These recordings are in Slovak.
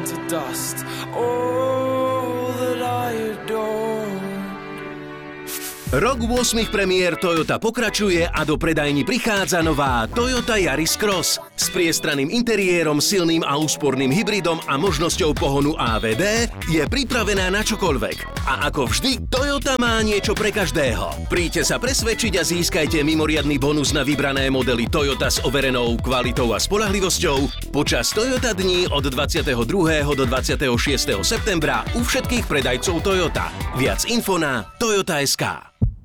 to dust. All that I adored. Rok 8 premiér Toyota pokračuje a do predajní prichádza nová Toyota Yaris Cross s priestraným interiérom, silným a úsporným hybridom a možnosťou pohonu AVD je pripravená na čokoľvek. A ako vždy, Toyota má niečo pre každého. Príďte sa presvedčiť a získajte mimoriadny bonus na vybrané modely Toyota s overenou kvalitou a spoľahlivosťou počas Toyota dní od 22. do 26. septembra u všetkých predajcov Toyota. Viac info na toyota.sk.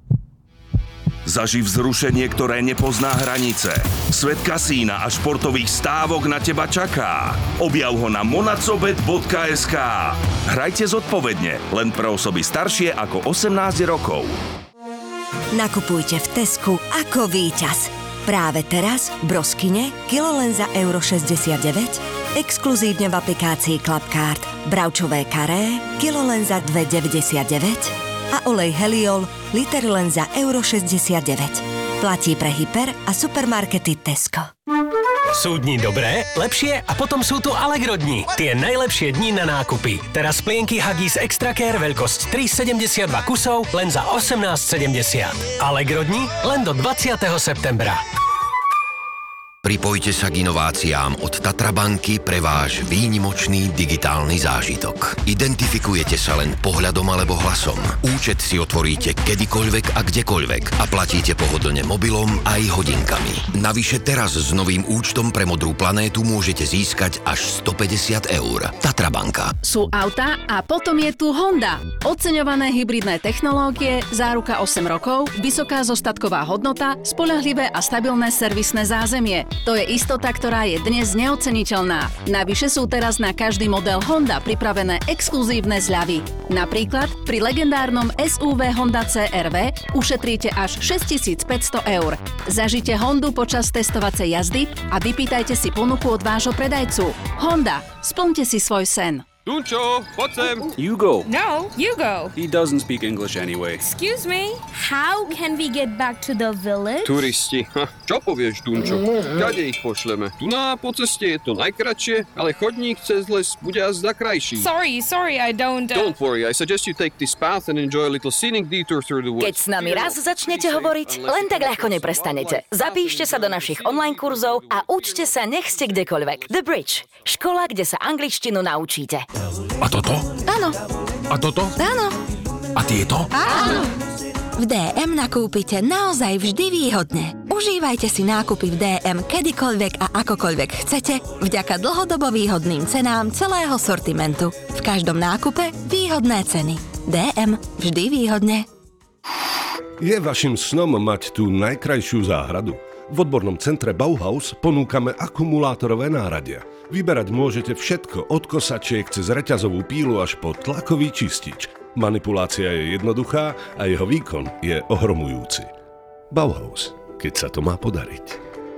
Zaživ vzrušenie, ktoré nepozná hranice. Svet kasína a športových stávok na teba čaká. Objav ho na monacobet.sk. Hrajte zodpovedne, len pre osoby staršie ako 18 rokov. Nakupujte v Tesku ako víťaz. Práve teraz v Broskine kilolenza euro 69, exkluzívne v aplikácii Clubcard, bravčové karé, kilolenza 2,99 a olej Heliol, liter len za euro 69. Platí pre hyper a supermarkety Tesco. Sú dni dobré, lepšie a potom sú tu Allegro dni. Tie najlepšie dni na nákupy. Teraz plienky Huggies Extra Care veľkosť 3,72 kusov len za 18,70. Allegro dni len do 20. septembra. Pripojte sa k inováciám od Tatra banky pre váš výnimočný digitálny zážitok. Identifikujete sa len pohľadom alebo hlasom. Účet si otvoríte kedykoľvek a kdekoľvek a platíte pohodlne mobilom aj hodinkami. Navyše teraz s novým účtom pre Modrú planétu môžete získať až 150 eur. Tatra banka. Sú autá a potom je tu Honda. Oceňované hybridné technológie, záruka 8 rokov, vysoká zostatková hodnota, spoľahlivé a stabilné servisné zázemie. To je istota, ktorá je dnes neoceniteľná. Navyše sú teraz na každý model Honda pripravené exkluzívne zľavy. Napríklad pri legendárnom SUV Honda CR-V ušetríte až 6 500 eur. Zažite Hondu počas testovacej jazdy a vypýtajte si ponuku od vášho predajcu. Honda, splňte si svoj sen. Dunčo, poď sem. You go. No, you go. He doesn't speak English anyway. Excuse me, how can we get back to the village? Turisti. Čo povieš, Dunčo? Kade ich pošleme? Tu po ceste je to najkratšie, ale chodník cez les bude azda krajší. Sorry, I don't... Don't worry, I suggest you take this path and enjoy a little scenic detour through the woods. Keď s nami raz začnete hovoriť, len tak ľahko neprestanete. Zapíšte sa do našich online kurzov a učte sa, nech ste kdekoľvek. The Bridge. Škola, kde sa angličtinu naučíte. A toto? Áno. A toto? Áno. A tieto? Áno. V DM nakúpite naozaj vždy výhodne. Užívajte si nákupy v DM kedykoľvek a akokoľvek chcete vďaka dlhodobo výhodným cenám celého sortimentu. V každom nákupe výhodné ceny. DM vždy výhodne. Je vašim snom mať tú najkrajšiu záhradu? V odbornom centre Bauhaus ponúkame akumulátorové náradia. Vyberať môžete všetko od kosačiek cez reťazovú pílu až po tlakový čistič. Manipulácia je jednoduchá a jeho výkon je ohromujúci. Bauhaus, keď sa to má podariť.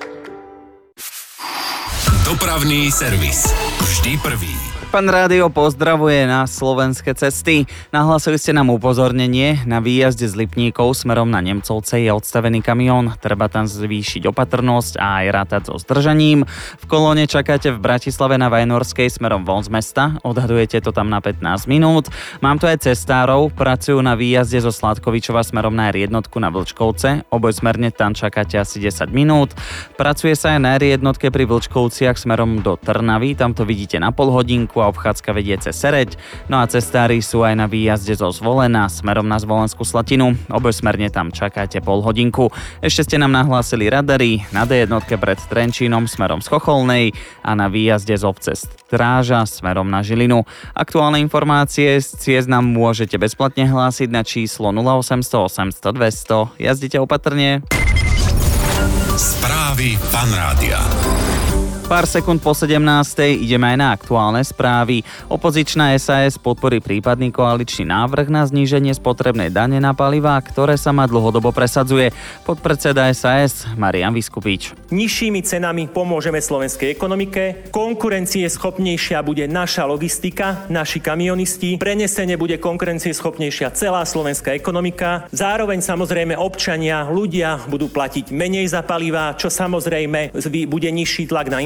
Dopravný servis. Vždy prvý. Fan Rádio pozdravuje na slovenské cesty. Nahlásili ste nám upozornenie. Na výjazde z Lipníkov smerom na Nemcovce je odstavený kamión. Treba tam zvýšiť opatrnosť a aj rátať so zdržaním. V kolóne čakáte v Bratislave na Vajnorskej smerom von z mesta. Odhadujete to tam na 15 minút. Mám tu aj cestárov. Pracujú na výjazde zo Sládkovičova smerom na R1 na Vlčkovce. Obojsmerne tam čakáte asi 10 minút. Pracuje sa aj na R1 pri Vlčkovciach smerom do Trnavy. Tam to vidíte na pol hodinku a obchádzka vedie cez Sereď. No a cestári sú aj na výjazde zo Zvolena smerom na Zvolenskú Slatinu. Obojsmerne tam čakáte pol hodinku. Ešte ste nám nahlásili radary na D1 pred Trenčínom smerom z Chocholnej a na výjazde z obce Stráža smerom na Žilinu. Aktuálne informácie z ciest nám môžete bezplatne hlásiť na číslo 0800 800 200. Jazdite opatrne. Správy Fan Rádia. Pár sekúnd po 17. ideme aj na aktuálne správy. Opozičná SAS podporí prípadný koaličný návrh na zníženie spotrebnej dane na palivá, ktoré sa má dlhodobo presadzuje. Podpredseda SAS Marian Viskupič. Nižšími cenami pomôžeme slovenskej ekonomike, konkurencieschopnejšia bude naša logistika, naši kamionisti, prenesene bude konkurencieschopnejšia celá slovenská ekonomika. Zároveň samozrejme občania, ľudia budú platiť menej za palivá, čo samozrejme bude nižší tlak na infláciu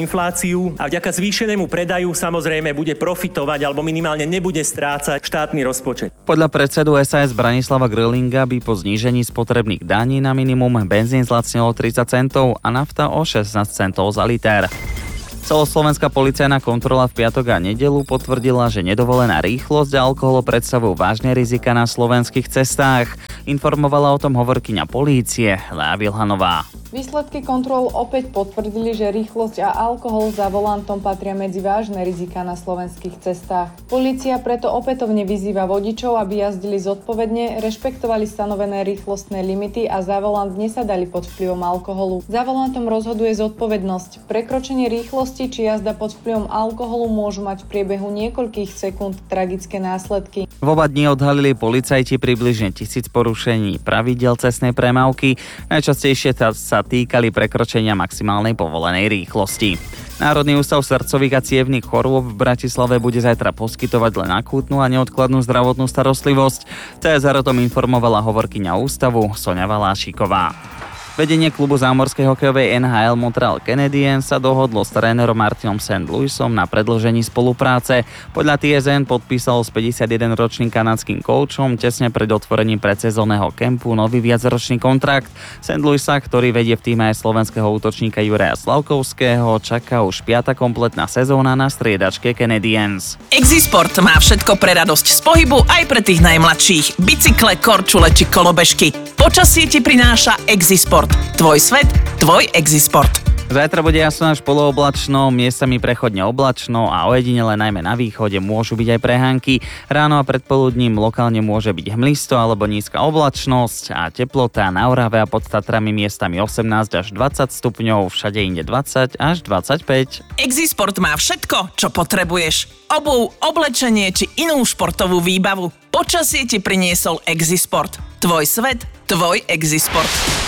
infláciu a vďaka zvýšenému predaju samozrejme bude profitovať alebo minimálne nebude strácať štátny rozpočet. Podľa predsedu SAS Branislava Grölinga by po znížení spotrebných daní na minimum benzín zlacnil o 30 centov a nafta o 16 centov za liter. Celoslovenská policajná kontrola v piatok a nedeľu potvrdila, že nedovolená rýchlosť a alkohol predstavujú vážne rizika na slovenských cestách. Informovala o tom hovorkyňa polície Lea Vilhanová. Výsledky kontrol opäť potvrdili, že rýchlosť a alkohol za volantom patria medzi vážne rizika na slovenských cestách. Polícia preto opätovne vyzýva vodičov, aby jazdili zodpovedne, rešpektovali stanovené rýchlostné limity a za volant nesadali pod vplyvom alkoholu. Za volantom rozhoduje zodpovednosť. Prekročenie rýchlosti či jazda pod vplyvom alkoholu môžu mať v priebehu niekoľkých sekúnd tragické následky. V oba dni odhalili policajti približne 1000 porušení pravidiel cestnej premávky. Najčastejšie sa týkali prekročenia maximálnej povolenej rýchlosti. Národný ústav srdcových a cievnych chorôb v Bratislave bude zajtra poskytovať len akútnu a neodkladnú zdravotnú starostlivosť. CSR o tom informovala hovorkyňa ústavu Soňa Valášiková. Vedenie klubu zámorskej hokejovej NHL Montreal Canadiens sa dohodlo s trénerom Martinom St. Louisom na predĺžení spolupráce. Podľa TSN podpísal s 51-ročným kanadským koučom tesne pred otvorením predsezónneho kempu nový viacročný kontrakt. St. Louisa, ktorý vedie v týme aj slovenského útočníka Juraja Slavkovského, čaká už 5. kompletná sezóna na striedačke Canadiens. Exisport má všetko pre radosť z pohybu aj pre tých najmladších. Bicykle, korčule či kolobežky. Počasie ti prináša Exisport. Tvoj svet, tvoj Exisport. Zajtra bude jasno až polooblačno, miestami prechodne oblačno a ojedinele najmä na východe môžu byť aj prehánky. Ráno a predpoludním lokálne môže byť hmlisto alebo nízka oblačnosť a teplota na Orave a pod Tatrami miestami 18 až 20 stupňov, všade inde 20 až 25. Exisport má všetko, čo potrebuješ. Obuv, oblečenie či inú športovú výbavu. Počasie ti priniesol Exisport. Tvoj svet, tvoj Exisport.